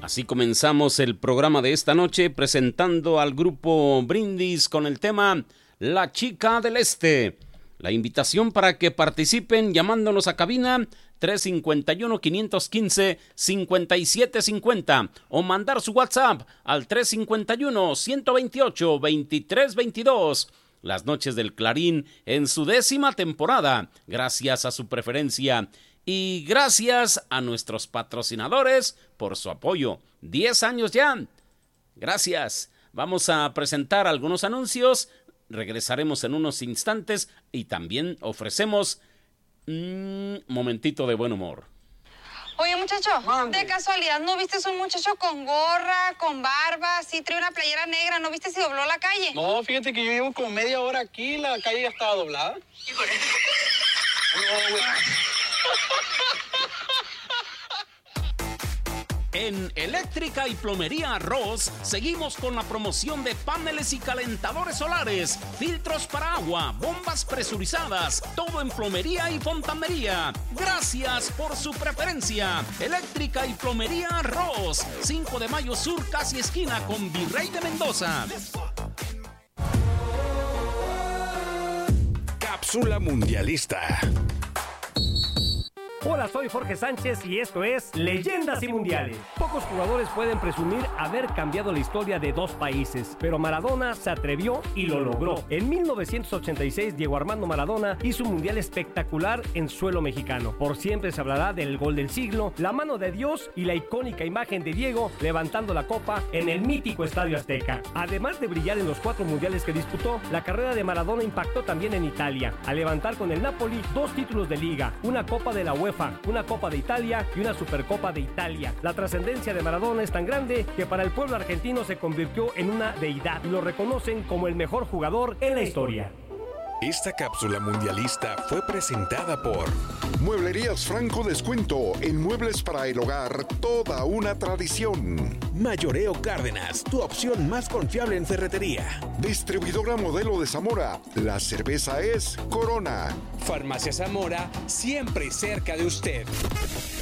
Así comenzamos el programa de esta noche presentando al grupo Brindis con el tema La Chica del Este. La invitación para que participen llamándonos a cabina 351-515-5750 o mandar su WhatsApp al 351-128-2322. Las noches del Clarín en su 10ª temporada, gracias a su preferencia. Y gracias a nuestros patrocinadores por su apoyo. 10 años ya. Gracias. Vamos a presentar algunos anuncios. Regresaremos en unos instantes y también ofrecemos un momentito de buen humor. Oye, muchacho, de casualidad, ¿no viste un muchacho con gorra, con barba, sí, trae una playera negra? ¿No viste si dobló la calle? No, fíjate que yo llevo como media hora aquí, la calle ya estaba doblada. En Eléctrica y Plomería Ross seguimos con la promoción de paneles y calentadores solares, filtros para agua, bombas presurizadas, todo en plomería y fontanería. Gracias por su preferencia. Eléctrica y Plomería Ross, 5 de Mayo Sur, casi esquina con Virrey de Mendoza. Cápsula Mundialista. Hola, soy Jorge Sánchez y esto es Leyendas y Mundiales. Pocos jugadores pueden presumir haber cambiado la historia de dos países, pero Maradona se atrevió y lo logró. En 1986, Diego Armando Maradona hizo un mundial espectacular en suelo mexicano. Por siempre se hablará del gol del siglo, la mano de Dios y la icónica imagen de Diego levantando la copa en el mítico Estadio Azteca. Además de brillar en los 4 mundiales que disputó, la carrera de Maradona impactó también en Italia, al levantar con el Napoli 2 títulos de liga, una Copa de la UEFA, una Copa de Italia y una Supercopa de Italia. La trascendencia de Maradona es tan grande que para el pueblo argentino se convirtió en una deidad y lo reconocen como el mejor jugador en la historia. Esta cápsula mundialista fue presentada por Mueblerías Franco Descuento en muebles para el hogar, toda una tradición. Mayoreo Cárdenas, tu opción más confiable en ferretería. Distribuidora Modelo de Zamora, la cerveza es Corona. Farmacia Zamora, siempre cerca de usted.